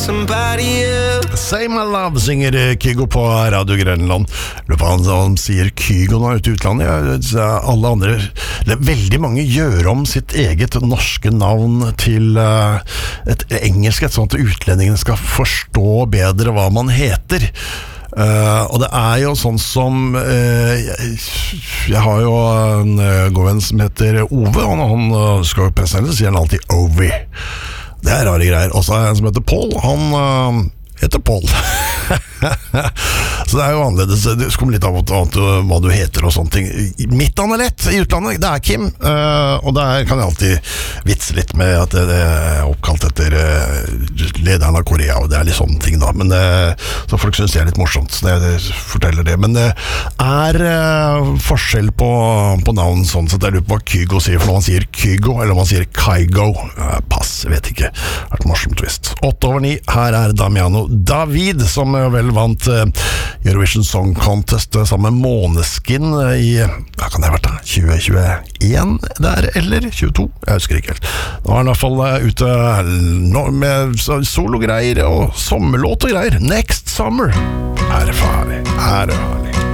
somebody else. Say My Love synger Kygo på Radio Grønland. Lurer på han sier Kygo nå ute I utlandet. Alle andre, veldig mange gjør om sitt eget norske navn til et engelsk, sånn at utlendingene skal forstå bedre hva man heter. Og det jo sånn som jeg har jo en god venn som heter Ove, og når han skal presentere sier han alltid Ovi. Det rare greier. Og så en som heter Paul, han heter Paul. Så det jo annerledes. Det kommer litt av hva du heter og sånne ting. Mitt navn lett I utlandet, det Kim, og der kan jeg alltid vitse litt med at det oppkalt etter lederen av Korea, og det litt sånne ting da, men så folk synes det litt morsomt så jeg forteller det, men det forskjell på navn sånn sett. Jeg lurer på hva Kygo sier, for når man sier Kygo eller om man sier Kygo, pass, jeg vet ikke, det et morsomt twist. 8:09, her Damiano David, som vel vant Eurovision Song Contest sammen med Måneskin I, hva kan det ha vært da, 2021 der, eller 22, jeg husker ikke helt. Nå han I hvert fall ute med sologreier og sommerlåt og greier. Next Summer. Det farlig, det farlig.